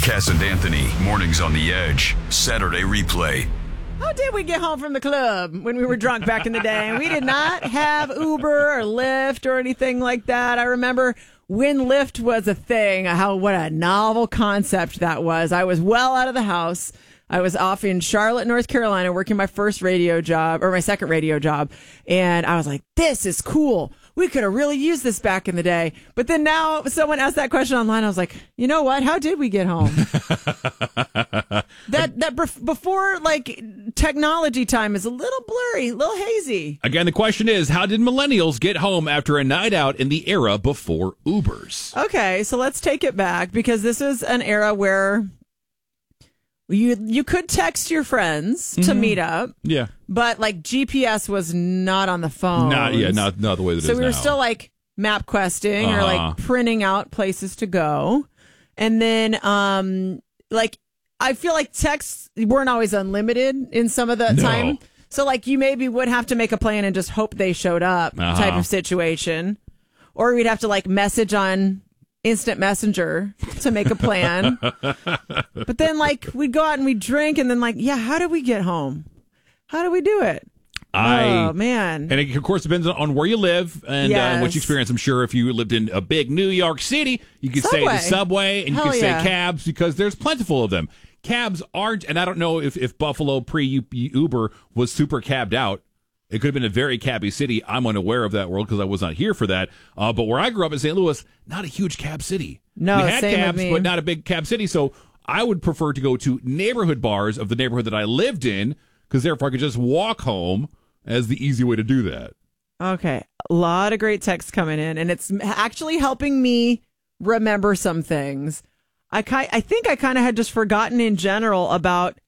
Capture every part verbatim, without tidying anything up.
Cass and Anthony, mornings on the edge, Saturday replay. How did we get home from the club when we were drunk back in the day? We did not have Uber or Lyft or anything like that. I remember when Lyft was a thing, how what a novel concept that was. I was well out of the house. I was off in Charlotte, North Carolina, working my first radio job, or my second radio job. And I was like, this is cool. We could have really used this back in the day. But then now someone asked that question online. I was like, you know what? How did we get home? that that before, like, technology time is a little blurry, a little hazy. Again, the question is, how did millennials get home after a night out in the era before Ubers? Okay, so let's take it back, because this is an era where You you could text your friends to mm-hmm. meet up. Yeah. But, like, G P S was not on the phone. Not, yeah, not, not the way that so it is we were now. still, like, map questing uh-huh. or, like, printing out places to go. And then, um, like, I feel like texts weren't always unlimited in some of the no. time. So, like, you maybe would have to make a plan and just hope they showed up uh-huh. type of situation. Or we'd have to, like, message on Instant Messenger to make a plan. But then, like, we'd go out and we'd drink, and then, like, yeah, how did we get home? How do we do it? I, oh, man. And it, of course, depends on where you live and yes. uh, what you experience. I'm sure if you lived in a big New York City, you could Subway. say the subway and you Hell could yeah. say cabs, because there's plentiful of them. Cabs aren't, and I don't know if, if Buffalo pre-Uber was super cabbed out. It could have been a very cabby city. I'm unaware of that world because I was not here for that. Uh, but where I grew up in Saint Louis, not a huge cab city. No, we had same cabs, with me. but not a big cab city. So I would prefer to go to neighborhood bars of the neighborhood that I lived in, because therefore I could just walk home as the easy way to do that. Okay, a lot of great texts coming in, and it's actually helping me remember some things. I ki- I think I kind of had just forgotten in general about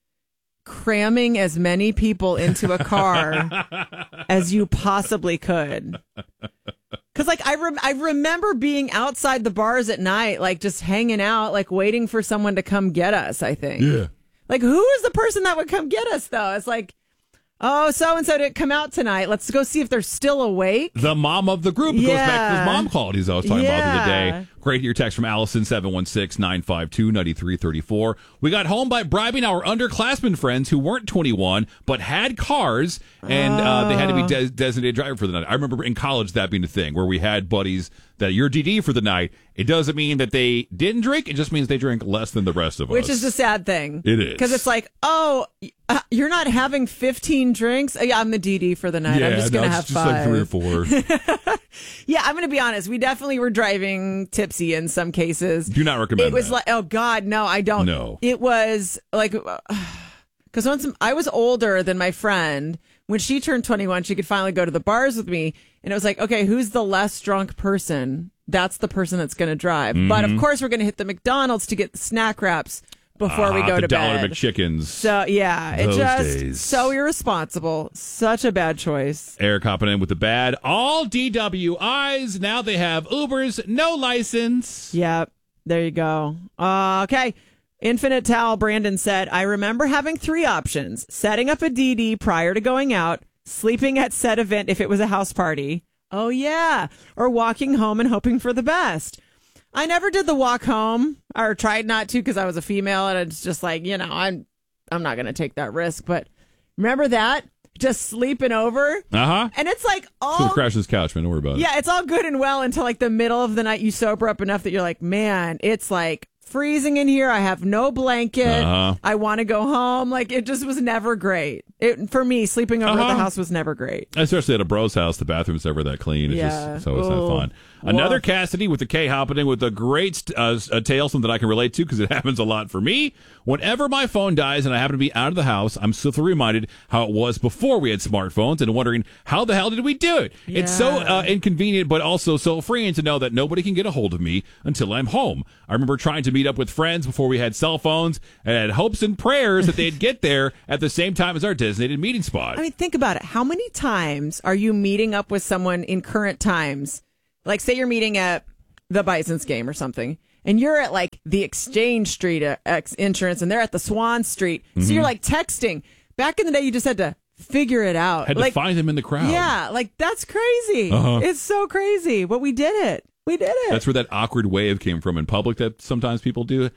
cramming as many people into a car as you possibly could. Because, like, I, rem- I remember being outside the bars at night, like, just hanging out, like, waiting for someone to come get us, I think. Yeah. Like, who is the person that would come get us, though? It's like, oh, so-and-so didn't come out tonight. Let's go see if they're still awake. The mom of the group. It yeah. goes back to those mom qualities I was talking yeah. about the other day. Great, your text from Allison, seven one six, nine five two, nine three three four. We got home by bribing our underclassmen friends who weren't twenty-one, but had cars, and oh. uh, they had to be de- designated driver for the night. I remember in college that being a thing, where we had buddies that you're D D for the night. It doesn't mean that they didn't drink. It just means they drink less than the rest of Which us. Which is the sad thing. It is. Because it's like, oh, uh, you're not having fifteen drinks? Uh, yeah, I'm the D D for the night. Yeah, I'm just no, going to have just five. like three or four. Yeah, I'm going to be honest. We definitely were driving tipsy in some cases. Do not recommend It was that. like, oh, God, no, I don't. No. It was like, because once I was older than my friend, when she turned twenty-one, she could finally go to the bars with me. And it was like, okay, who's the less drunk person? That's the person that's going to drive. Mm-hmm. But, of course, we're going to hit the McDonald's to get the snack wraps before uh, we go the to dollar bed. McChickens. So, yeah, it Those just days. so irresponsible. Such a bad choice. Eric hopping in with the bad. All D W Is, now they have Ubers, no license. Yep, there you go. Uh, okay. Infinite Towel Brandon said, I remember having three options: setting up a D D prior to going out, sleeping at said event if it was a house party. Oh, yeah. Or walking home and hoping for the best. I never did the walk home, or tried not to, because I was a female, and it's just like, you know, I'm I'm not going to take that risk. But remember that? Just sleeping over? Uh-huh. And it's like all... So crash this couch, man. Don't worry about it. Yeah, it's all good and well until like the middle of the night you sober up enough that you're like, man, it's like freezing in here. I have no blanket. Uh-huh. I want to go home. Like, it just was never great. It, for me, sleeping over uh-huh. at the house was never great. Especially at a bro's house, the bathroom's never that clean. It's Yeah. just, so it's not Ooh. fun. Another Well- Cassidy with the K hopping in with a great uh, a tale, something that I can relate to because it happens a lot for me. Whenever my phone dies and I happen to be out of the house, I'm swiftly reminded how it was before we had smartphones and wondering, how the hell did we do it? Yeah. It's so uh, inconvenient, but also so freeing to know that nobody can get a hold of me until I'm home. I remember trying to meet up with friends before we had cell phones and had hopes and prayers that they'd get there at the same time as our designated meeting spot. I mean, think about it. How many times are you meeting up with someone in current times? Like, say you're meeting at the Bison's game or something, and you're at like the Exchange Street uh, ex- entrance, and they're at the Swan Street. So Mm-hmm. you're like texting. Back in the day, you just had to figure it out. Had like, to find them in the crowd. Yeah, like that's crazy. Uh-huh. It's so crazy, but we did it. We did it. That's where that awkward wave came from in public that sometimes people do.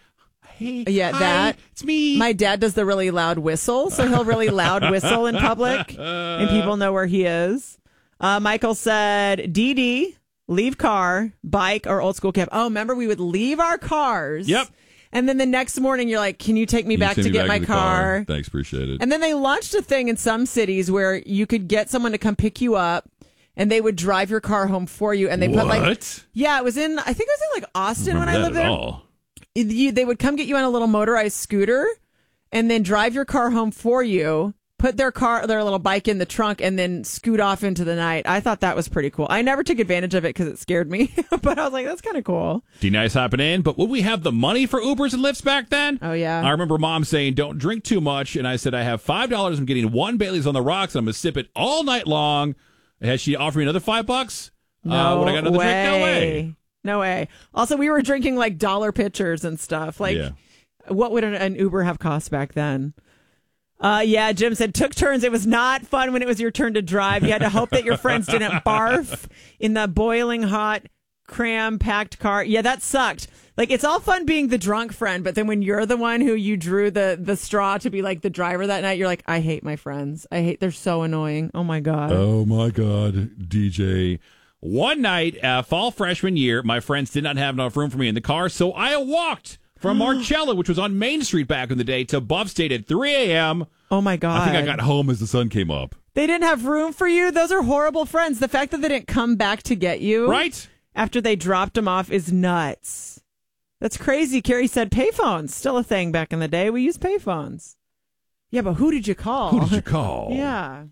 Hey, Yeah, hi, that. it's me. My dad does the really loud whistle, so he'll really loud whistle in public, and people know where he is. Uh, Michael said, D D, leave car, bike, or old school cab. Oh, remember we would leave our cars. Yep. And then the next morning, you're like, can you take me You back send to me get back my to the car? Thanks, appreciate it. And then they launched a thing in some cities where you could get someone to come pick you up, and they would drive your car home for you. And they put like, What? yeah, it was in, I think it was in like Austin when I Remember lived that there. at all. You, they would come get you on a little motorized scooter and then drive your car home for you, put their car, their little bike in the trunk, and then scoot off into the night. I thought that was pretty cool. I never took advantage of it because it scared me, but I was like, that's kind of cool. D-Nice hopping in, but would we have the money for Ubers and Lyfts back then? Oh, yeah. I remember Mom saying, don't drink too much, and I said, I have five dollars. I'm getting one Bailey's on the rocks, and I'm going to sip it all night long. Has she offered me another five bucks? No uh, would I got another way. drink? No way. No way. Also, we were drinking like dollar pitchers and stuff. Like, Yeah. what would an, an Uber have cost back then? Uh, yeah, Jim said, took turns. It was not fun when it was your turn to drive. You had to hope that your friends didn't barf in the boiling hot, cram-packed car. Yeah, that sucked. Like, it's all fun being the drunk friend, but then when you're the one who you drew the, the straw to be like the driver that night, you're like, I hate my friends. I hate, they're so annoying. Oh my God. Oh, my God, D J. One night, uh, fall freshman year, my friends did not have enough room for me in the car, so I walked from Marcella, which was on Main Street back in the day, to Buff State at three a.m. Oh my God. I think I got home as the sun came up. They didn't have room for you? Those are horrible friends. The fact that they didn't come back to get you Right? after they dropped them off is nuts. That's crazy. Carrie said payphones, still a thing back in the day. We used payphones. Yeah, but who did you call? Who did you call? Yeah.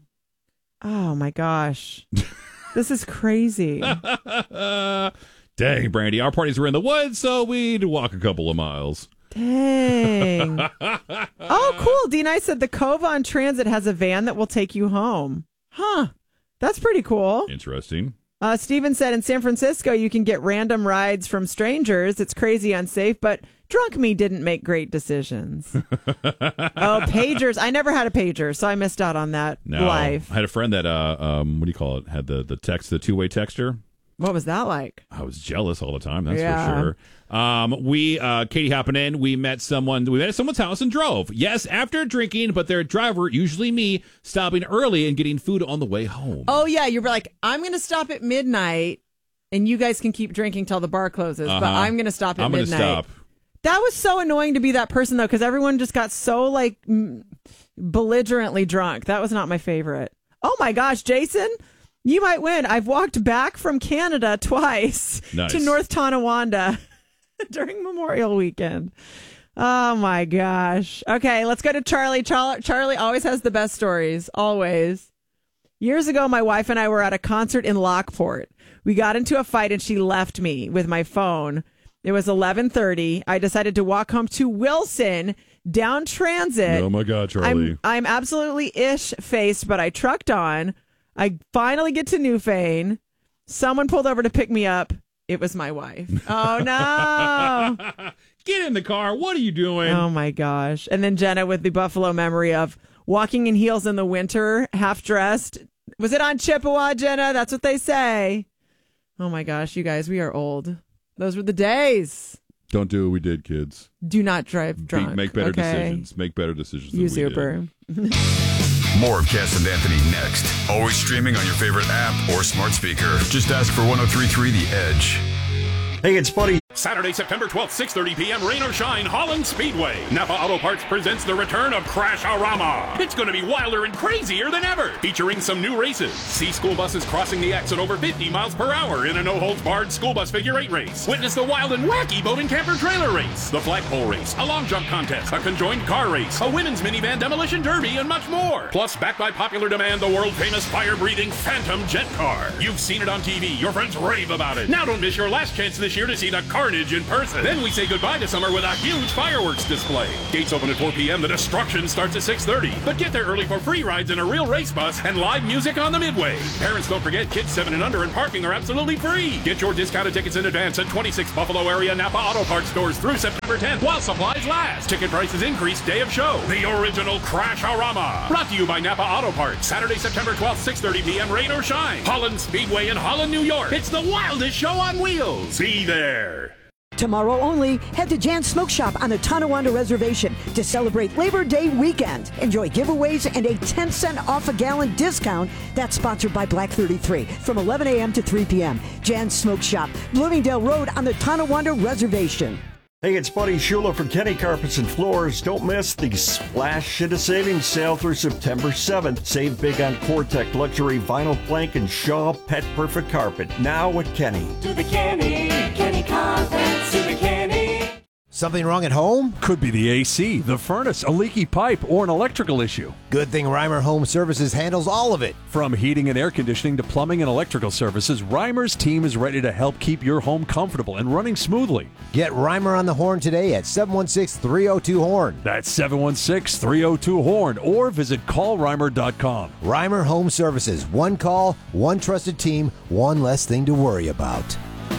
Oh my gosh. This is crazy. Dang, Brandy. Our parties were in the woods, so we'd walk a couple of miles. Dang. Oh, cool. D-Nice said the Cove on Transit has a van that will take you home. Huh. That's pretty cool. Interesting. Uh, Steven said in San Francisco, you can get random rides from strangers. It's crazy unsafe, but drunk me didn't make great decisions. Oh, pagers. I never had a pager, so I missed out on that No, life. I had a friend that, uh, um, what do you call it? Had the, the text, the two-way texter. What was that like? I was jealous all the time, that's Yeah. for sure. Um, we, uh, Katie hopping in, we met someone, we met at someone's house and drove. Yes, after drinking, but their driver, usually me, stopping early and getting food on the way home. Oh, yeah. You were like, I'm going to stop at midnight, and you guys can keep drinking till the bar closes, Uh-huh. but I'm going to stop at I'm gonna midnight. stop. That was so annoying to be that person, though, because everyone just got so, like, m- belligerently drunk. That was not my favorite. Oh, my gosh, Jason, you might win. I've walked back from Canada twice Nice. to North Tonawanda during Memorial Weekend. Oh, my gosh. Okay, let's go to Charlie. Char- Charlie always has the best stories, always. Years ago, my wife and I were at a concert in Lockport. We got into a fight, and she left me with my phone. It was eleven thirty. I decided to walk home to Wilson down Transit. Oh, my God, Charlie. I'm, I'm absolutely ish-faced, but I trucked on. I finally get to Newfane. Someone pulled over to pick me up. It was my wife. Oh, no. Get in the car. What are you doing? Oh, my gosh. And then Jenna with the Buffalo memory of walking in heels in the winter, half-dressed. Was it on Chippewa, Jenna? That's what they say. Oh, my gosh, you guys, we are old. Those were the days. Don't do what we did, kids. Do not drive drunk. Be, make better okay? decisions. Make better decisions than Use we Uber. did. More of Cass and Anthony next. Always streaming on your favorite app or smart speaker. Just ask for one oh three point three The Edge. Hey, it's Buddy. Saturday, September twelfth, six thirty p.m., rain or shine, Holland Speedway. Napa Auto Parts presents the return of Crash-A-Rama. It's going to be wilder and crazier than ever, featuring some new races. See school buses crossing the X at over fifty miles per hour in a no-holds-barred school bus figure eight race. Witness the wild and wacky boat and camper trailer race, the flagpole race, a long jump contest, a conjoined car race, a women's minivan demolition derby, and much more. Plus, backed by popular demand, the world-famous fire-breathing Phantom jet car. You've seen it on T V. Your friends rave about it. Now don't miss your last chance this year to see the carnage in person. Then we say goodbye to summer with a huge fireworks display. Gates open at four p.m. The destruction starts at six thirty. But get there early for free rides in a real race bus and live music on the midway. Parents, don't forget, kids seven and under and parking are absolutely free. Get your discounted tickets in advance at twenty-six Buffalo area Napa Auto Parts stores through September tenth while supplies last. Ticket prices increase day of show. The original Crash-A-Rama. Brought to you by Napa Auto Parts. Saturday, September twelfth, six thirty p.m. rain or shine. Holland Speedway in Holland, New York. It's the wildest show on wheels. Be there. Tomorrow only, head to Jan's Smoke Shop on the Tonawanda Reservation to celebrate Labor Day weekend. Enjoy giveaways and a ten cent off a gallon discount. That's sponsored by Black thirty-three from eleven a.m. to three p.m. Jan's Smoke Shop, Bloomingdale Road on the Tonawanda Reservation. Hey, it's Buddy Shula from Kenny Carpets and Floors. Don't miss the Splash Shit of Savings sale through September seventh. Save big on Cortec Luxury Vinyl Plank and Shaw Pet Perfect Carpet. Now at Kenny. To the Kenny, Kenny Carpets, to the Kenny. Something wrong at home? Could be the A C, the furnace, a leaky pipe, or an electrical issue. Good thing Reimer Home Services handles all of it. From heating and air conditioning to plumbing and electrical services, Reimer's team is ready to help keep your home comfortable and running smoothly. Get Reimer on the horn today at seven one six, three oh two, horn. That's seven one six, three oh two, horn, or visit call reimer dot com. Reimer Home Services. One call, one trusted team, one less thing to worry about.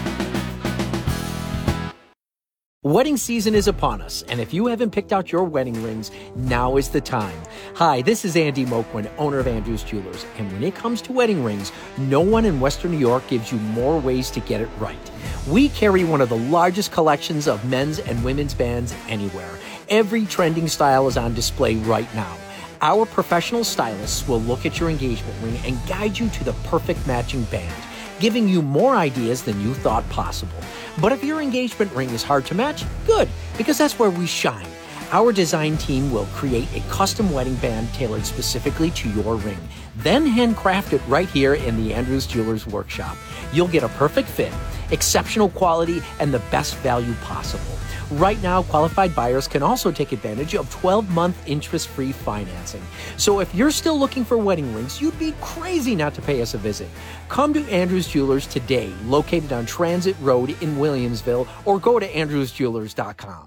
Wedding season is upon us, and if you haven't picked out your wedding rings, now is the time. Hi, this is Andy Moquin, owner of Andrews Jewelers, and when it comes to wedding rings, no one in Western New York gives you more ways to get it right. We carry one of the largest collections of men's and women's bands anywhere. Every trending style is on display right now. Our professional stylists will look at your engagement ring and guide you to the perfect matching band, giving you more ideas than you thought possible. But if your engagement ring is hard to match, good, because that's where we shine. Our design team will create a custom wedding band tailored specifically to your ring, then handcraft it right here in the Andrews Jewelers workshop. You'll get a perfect fit, exceptional quality, and the best value possible. Right now, qualified buyers can also take advantage of twelve-month interest-free financing. So if you're still looking for wedding rings, you'd be crazy not to pay us a visit. Come to Andrews Jewelers today, located on Transit Road in Williamsville, or go to andrews jewelers dot com.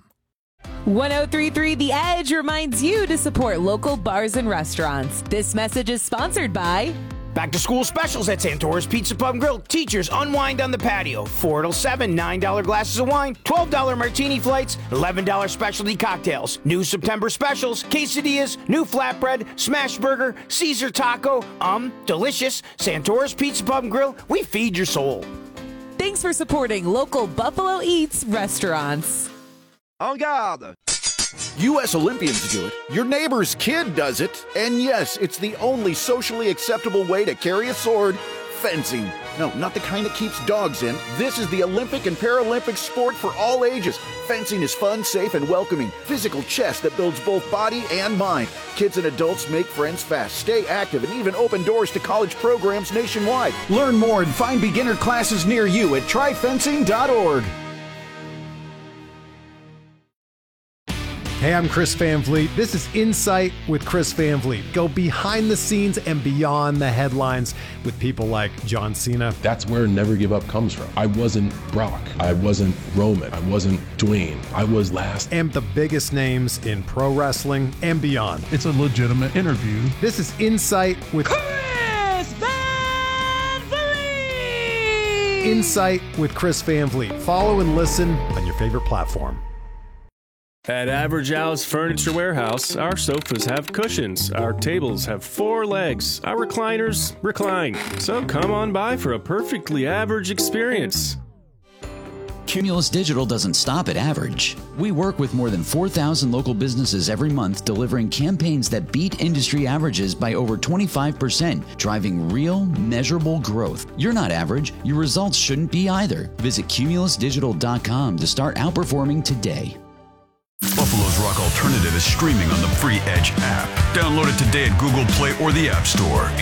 one oh three point three The Edge reminds you to support local bars and restaurants. This message is sponsored by... Back to school specials at Santora's Pizza Pub and Grill. Teachers unwind on the patio. four till seven, nine dollar glasses of wine, twelve dollar martini flights, eleven dollar specialty cocktails. New September specials, quesadillas, new flatbread, smash burger, Caesar taco. Um, delicious. Santora's Pizza Pub and Grill. We feed your soul. Thanks for supporting local Buffalo Eats restaurants. En garde! U S Olympians do it, your neighbor's kid does it, and yes, it's the only socially acceptable way to carry a sword, fencing. No, not the kind that keeps dogs in. This is the Olympic and Paralympic sport for all ages. Fencing is fun, safe, and welcoming. Physical chess that builds both body and mind. Kids and adults make friends fast, stay active, and even open doors to college programs nationwide. Learn more and find beginner classes near you at try fencing dot org. Hey, I'm Chris Van Vliet. This is Insight with Chris Van Vliet. Go behind the scenes and beyond the headlines with people like John Cena. That's where Never Give Up comes from. I wasn't Brock. I wasn't Roman. I wasn't Dwayne. I was last. And the biggest names in pro wrestling and beyond. It's a legitimate interview. This is Insight with Chris Van Vliet! Insight with Chris Van Vliet. Follow and listen on your favorite platform. At Average Al's Furniture Warehouse, our sofas have cushions, our tables have four legs, our recliners recline. So come on by for a perfectly average experience. Cumulus Digital doesn't stop at average. We work with more than four thousand local businesses every month, delivering campaigns that beat industry averages by over twenty-five percent, driving real, measurable growth. You're not average. Your results shouldn't be either. Visit cumulus digital dot com to start outperforming today. Buffalo's Rock Alternative is streaming on the free Edge app. Download it today at Google Play or the App Store.